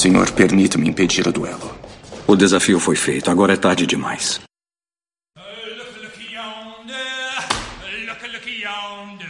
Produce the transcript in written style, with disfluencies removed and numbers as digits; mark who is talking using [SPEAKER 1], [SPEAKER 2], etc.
[SPEAKER 1] senhor, permita-me impedir o duelo.
[SPEAKER 2] O desafio foi feito. Agora é tarde demais.